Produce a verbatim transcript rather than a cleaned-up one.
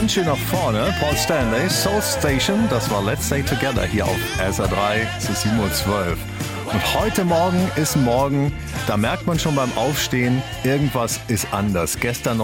ganz schön nach vorne. Paul Stanley, Soul Station, das war Let's Stay Together hier auf S R drei zu sieben Uhr zwölf. Und heute Morgen ist Morgen, da merkt man schon beim Aufstehen, irgendwas ist anders. Gestern noch